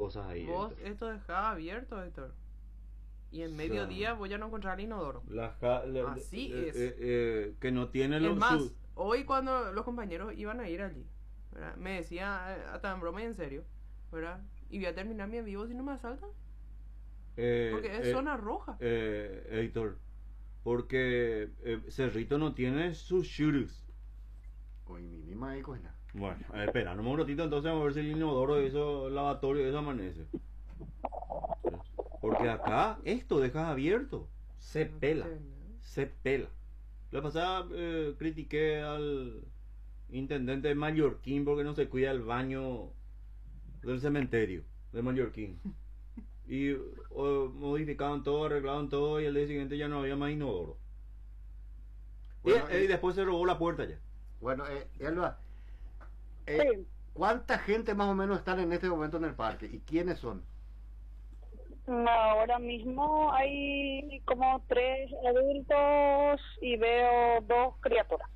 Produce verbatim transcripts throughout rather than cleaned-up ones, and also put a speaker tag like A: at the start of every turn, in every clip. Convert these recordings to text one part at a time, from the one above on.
A: cosas ahí.
B: Vos
A: Héctor.
B: esto dejás abierto, Héctor. Y en
A: O
B: mediodía
A: sea,
B: voy a no encontrar inodoro.
A: la ja- la-
B: Así
A: eh,
B: es.
A: eh, eh, que no tiene
B: Es
A: los
B: más,
A: su-
B: hoy cuando los compañeros iban a ir allí, ¿verdad? Me decía, eh, hasta en broma y en serio, ¿verdad? Y voy a terminar mi en vivo si no me asaltan.
A: eh,
B: Porque es
A: eh,
B: zona roja.
A: eh, Héctor, porque eh, Cerrito no tiene sus shooters.
C: Hoy mi misma ahí coña.
A: Bueno, eh, espera, no un ratito, entonces vamos a ver si el inodoro, eso, el lavatorio, eso amanece. Porque acá esto dejas abierto, se
B: No
A: pela,
B: sé, ¿no?
A: se pela. La pasada eh, critiqué al intendente de Mallorquín porque no se cuida el baño del cementerio de Mallorquín. Y oh, modificaban todo, arreglaban todo y al día siguiente ya no había más inodoro.
C: Bueno,
A: y, y
C: eh,
A: después se robó la puerta ya.
C: Bueno, eh, Elba, eh,
D: Sí.
C: ¿cuánta gente más o menos están en este momento en el parque? ¿Y quiénes son?
D: Ahora mismo hay como tres adultos y veo dos criaturas.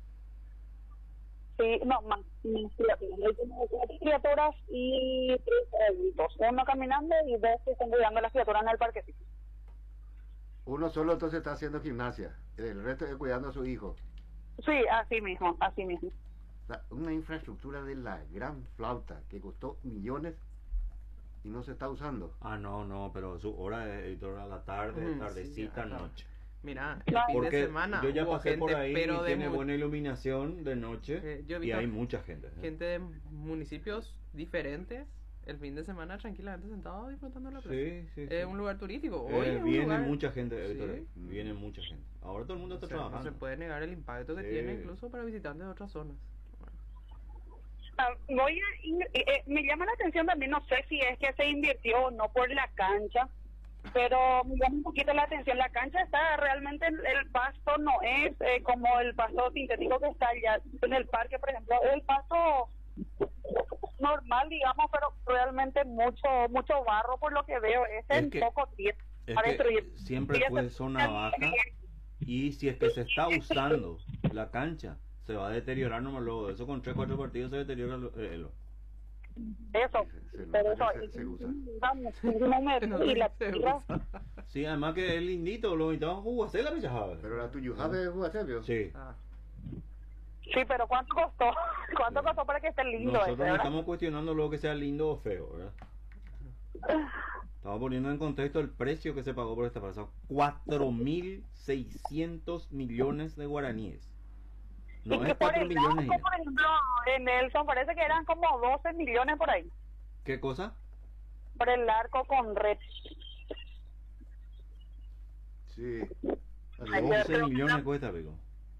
D: Sí, no, más, más criaturas. Hay como cuatro criaturas y tres adultos. Uno caminando y dos que están cuidando a las criaturas en el parquecito.
C: Uno solo entonces está haciendo gimnasia, el resto es cuidando a su hijo.
D: Sí, así mismo, así mismo.
C: O sea, una infraestructura de la gran flauta que costó millones y no se está usando.
A: Ah, no, no, pero su hora es Héctor, a la tarde,
B: Mm,
A: tardecita,
B: sí, ajá.
A: noche.
B: Mira, el
D: Claro.
B: fin de
A: Porque
B: semana
A: yo ya
B: hubo
A: pasé por
B: gente,
A: ahí
B: pero
A: y
B: de
A: tiene
B: mu-
A: buena iluminación de noche
B: Eh, yo he
A: y
B: visto
A: hay mucha gente. ¿eh?
B: gente de municipios diferentes el fin de semana tranquilamente sentados disfrutando de la plaza.
A: Sí, sí,
B: Es
A: sí.
B: un lugar turístico.
A: Eh,
B: Hoy es un
A: viene
B: lugar-
A: mucha gente,
B: Sí.
A: Héctor, ahí. Viene mucha gente. Ahora todo el mundo
B: O
A: está
B: sea, no
A: trabajando.
B: se puede negar el impacto que
A: Sí.
B: tiene incluso para visitantes de otras zonas.
D: Ah, voy a in- eh, eh, me llama la atención también, no sé si es que se invirtió o no por la cancha, pero me llama un poquito la atención. La cancha está realmente, el, el pasto no es eh, como el pasto sintético que está allá en el parque, por ejemplo, es el pasto normal, digamos, pero realmente mucho mucho barro por lo que veo. Es,
A: Es
D: en
A: que-
D: poco tiempo
A: Es
D: para
A: que
D: destruir.
A: siempre
D: Y eso-
A: fue zona baja y si es que se está usando la cancha, se va a deteriorar nomás luego. Eso con tres, cuatro partidos se deteriora lo- eh, lo-
D: Eso,
C: Se- se
D: pero
C: nota
D: eso
C: que se- se usa.
D: vamos, no me-
B: No
D: y la
B: se
D: tierra,
B: usa.
A: Sí, además que es lindito, lo invitaban a jugar, la pechajada.
C: Pero la tuya de Guasebio.
A: Sí.
B: Ah,
D: sí, pero ¿cuánto costó? ¿Cuánto costó para que esté lindo
A: Nosotros
D: ese,
A: no
D: verdad?
A: estamos cuestionando lo que sea lindo o feo, ¿verdad? Estamos poniendo en contexto el precio que se pagó por esta plaza. cuatro mil seiscientos millones de guaraníes.
D: Y
A: No
D: que
A: es
D: por
A: cuatro
D: el
A: millones.
D: arco, por ejemplo, en Nelson parece que eran como doce millones por ahí,
A: ¿Qué cosa?
D: por el arco con red.
C: Sí.
D: Ay,
A: doce
D: pero-
A: millones cuesta, pico.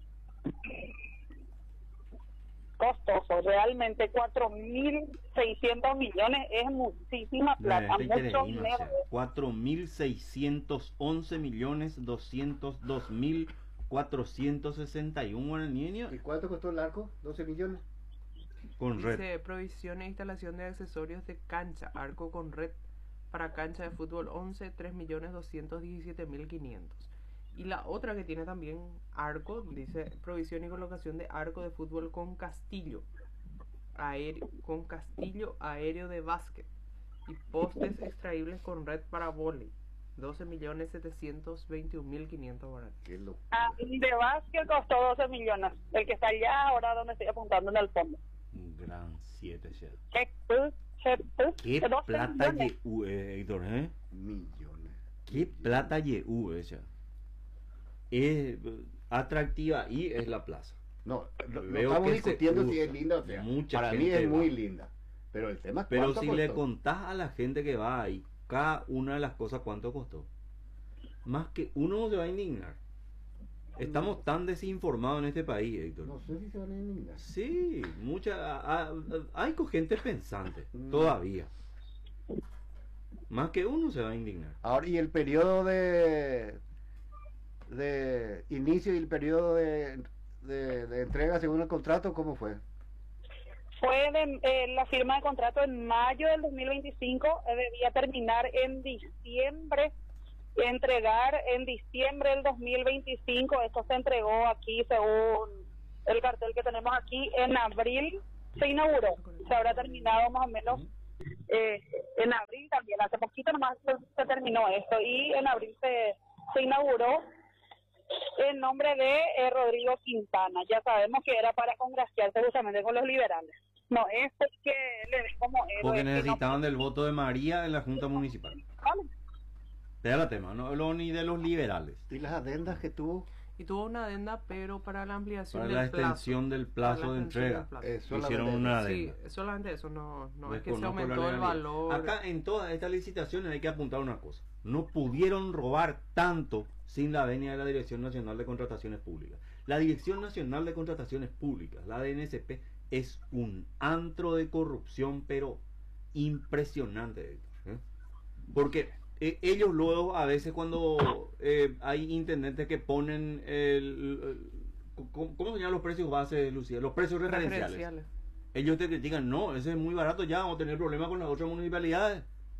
D: Costoso, realmente cuatro mil seiscientos millones es muchísima plata,
A: La gente
D: mucho
A: quiere
D: dinero.
A: cuatro mil seiscientos once millones doscientos dos mil cuatrocientos sesenta y uno guaraníes
C: ¿Y cuánto costó el arco? doce millones.
A: con red.
B: dice provisión e instalación de accesorios de cancha, arco con red para cancha de fútbol once, tres millones doscientos diecisiete mil quinientos. Y la otra que tiene también arco, dice provisión y colocación de arco de fútbol con castillo, aéreo, con castillo aéreo de básquet y postes extraíbles con red para vóley, doce millones setecientos veintiún mil quinientos guaraníes.
C: Qué locura.
D: Ah, de básquet costó doce millones, el que está allá ahora donde estoy apuntando en el fondo.
A: Un gran siete ya.
D: ¿Qué, qué, qué,
A: ¿Qué
D: doce
A: plata
D: millones.
A: lleú, eh, Héctor, eh?
C: Millones.
A: ¿Qué plata lleú ella? Es eh, atractiva y es la plaza.
C: No, no, no
A: Veo
C: estamos
A: que se
C: discutiendo si
A: usa.
C: es linda o fea.
A: Mucha
C: Para mí
A: gente
C: es
A: va.
C: muy linda. Pero el tema es
A: Pero
C: cuánto
A: si
C: costó.
A: le contás a la gente que va ahí, cada una de las cosas cuánto costó, más que uno se va a indignar. Estamos tan desinformados en este país, Héctor.
C: No sé si se van a indignar.
A: Sí, mucha, a- a- hay co- gente pensante
C: Mm.
A: todavía. Más que uno se va a indignar.
C: Ahora, y el periodo de de inicio y el periodo de, de, de entrega según el contrato, ¿cómo fue?
D: Fue de, eh, la firma de contrato en mayo del dos mil veinticinco, eh, debía terminar en diciembre, entregar en diciembre del dos mil veinticinco. Esto se entregó aquí según el cartel que tenemos aquí. En abril se inauguró, se habrá terminado más o menos Eh, en abril también, hace poquito nomás se, se terminó esto y en abril se, se inauguró en nombre de eh, Rodrigo Quintana. Ya sabemos que era para congraciarse justamente con los liberales. No es porque le ven como héroe.
A: Porque
D: que no-
A: necesitaban del voto de María en la Junta Municipal.
D: Vale.
A: Te da la tema, no lo ni de los liberales.
C: Y las adendas que tuvo,
B: Y tuvo una adenda, pero para la ampliación
A: Para
B: del
A: la
B: plazo.
A: extensión del
B: Para
A: plazo
B: la
A: de
B: extensión
A: entrega.
B: del plazo.
C: eh, solamente
A: Hicieron
C: eso.
A: una
B: Sí,
A: adenda.
B: solamente eso, no, no es que se
A: Desconozco la
B: aumentó el
A: legalidad.
B: valor.
A: Acá en todas estas licitaciones hay que apuntar una cosa. No pudieron robar tanto sin la venia de la Dirección Nacional de Contrataciones Públicas. La Dirección Nacional de Contrataciones Públicas, la D N S P, es un antro de corrupción, pero impresionante, Héctor, ¿eh? Porque eh, ellos luego, a veces cuando eh, hay intendentes que ponen el, el- ¿cómo, cómo se llaman los precios bases, Lucía? Los precios referenciales.
B: Referenciales.
A: Ellos te critican, no, ese es muy barato ya, vamos a tener problemas con las otras municipalidades.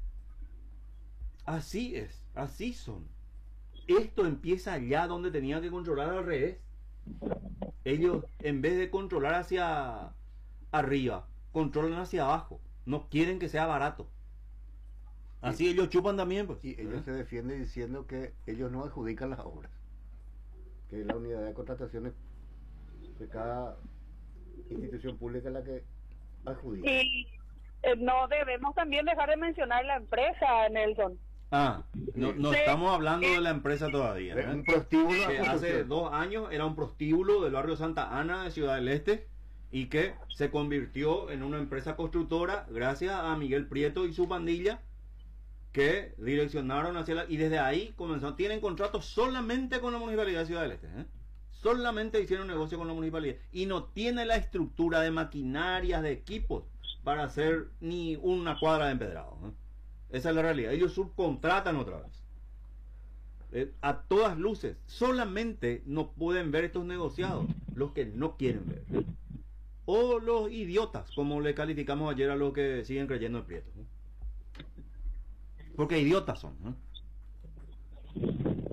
A: Así es, así son. Esto empieza allá donde tenían que controlar al revés. Ellos, en vez de controlar hacia arriba, controlan hacia abajo. No quieren que sea barato. Así ellos chupan también, pues.
C: y ellos
A: ¿Eh?
C: se defienden diciendo que ellos no adjudican las obras, que es la unidad de contrataciones de cada institución pública la que adjudica.
D: Y eh, no debemos también dejar de mencionar la empresa, Nelson.
A: Ah, no, no
D: Sí.
A: estamos hablando de la empresa todavía.
C: Es
A: ¿eh?
C: un prostíbulo a
A: Que hace
C: construcción.
A: dos años era un prostíbulo del barrio Santa Ana de Ciudad del Este y que se convirtió en una empresa constructora gracias a Miguel Prieto y su pandilla, que direccionaron hacia la... y desde ahí comenzó, tienen contratos solamente con la Municipalidad de Ciudad del Este, ¿eh? Solamente hicieron negocio con la Municipalidad y no tiene la estructura de maquinarias, de equipos para hacer ni una cuadra de empedrado, ¿eh? Esa es la realidad. Ellos subcontratan otra vez. Eh, a todas luces. Solamente no pueden ver estos negociados los que no quieren ver. ¿eh? O los idiotas, como le calificamos ayer a los que siguen creyendo en Prieto. ¿eh? Porque idiotas son. ¿eh?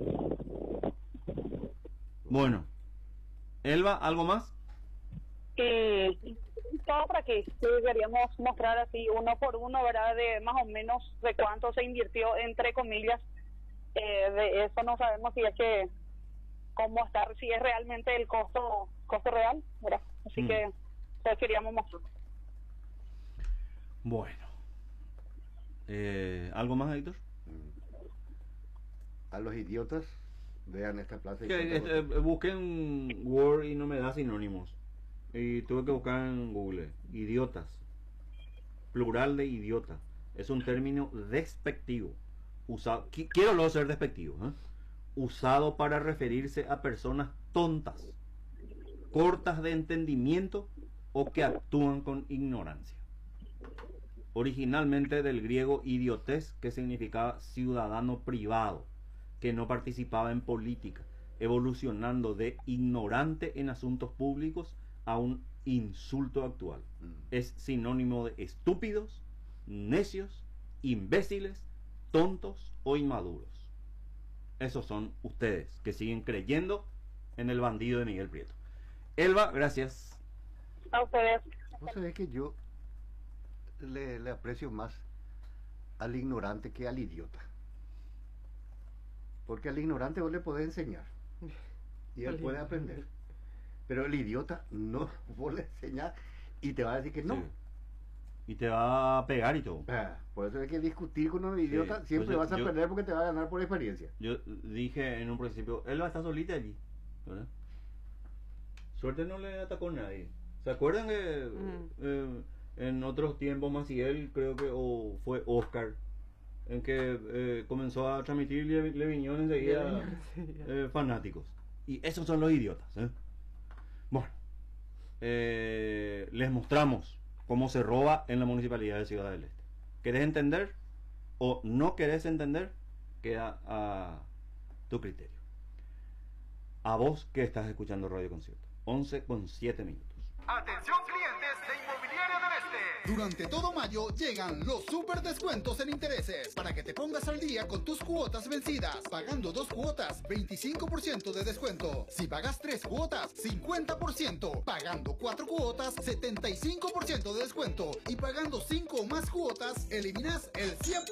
A: Bueno. Elba, ¿algo más?
D: Eh, todo para que deberíamos mostrar así uno por uno, ¿verdad? De más o menos de cuánto se invirtió, entre comillas. Eh, de eso no sabemos si es que, cómo estar, si es realmente el costo costo real, ¿verdad? Así
A: Mm.
D: que pues queríamos mostrar.
A: Bueno. Eh, ¿Algo más, Héctor?
C: A los idiotas, vean esta plaza. y
A: Que,
C: cuántas
A: este,
C: cosas.
A: busqué en Word y no me da sinónimos. Y tuve que buscar en Google. Idiotas. Plural de idiota. Es un término despectivo. Usado, qui- quiero luego ser despectivo. ¿eh? Usado para referirse a personas tontas, cortas de entendimiento o que actúan con ignorancia. Originalmente del griego idiotez, que significaba ciudadano privado, que no participaba en política, evolucionando de ignorante en asuntos públicos a un insulto actual.
C: Mm.
A: Es sinónimo de estúpidos, necios, imbéciles, tontos o inmaduros. Esos son ustedes que siguen creyendo en el bandido de Miguel Prieto. Elba, gracias.
D: A ustedes.
C: Vos sabés que yo le, le aprecio más al ignorante que al idiota. Porque al ignorante vos le podés enseñar y él
B: Al
C: puede
B: ignorante.
C: aprender. Pero el idiota no, vos le enseñás y te va a decir que no.
A: Sí. Y te va a pegar y todo.
C: Ah, por eso hay que discutir con un idiota,
A: Sí,
C: siempre
A: pues yo-
C: vas a
A: yo-
C: perder porque te va a ganar por experiencia.
A: Yo dije en un principio, Elba está solita allí, ¿verdad? Suerte no le atacó a nadie. ¿Se acuerdan que
B: Mm.
A: eh, en otros tiempos Maciel, creo que, o fue Oscar, en que eh, comenzó a transmitir, le, le vinieron enseguida
B: Sí, ya.
A: eh, fanáticos? Y esos son los idiotas, ¿eh? Bueno, eh, les mostramos cómo se roba en la Municipalidad de Ciudad del Este. ¿Querés entender o no querés entender? Queda a tu criterio. A vos que estás escuchando Radio Concierto. once con siete minutos.
E: Atención clientes de Inmobiliaria del Este. Durante todo mayo llegan los super descuentos en intereses para que te pongas al día con tus cuotas vencidas. Pagando dos cuotas, veinticinco por ciento de descuento. Si pagas tres cuotas, cincuenta por ciento. Pagando cuatro cuotas, setenta y cinco por ciento de descuento. Y pagando cinco o más cuotas, eliminas el cien por ciento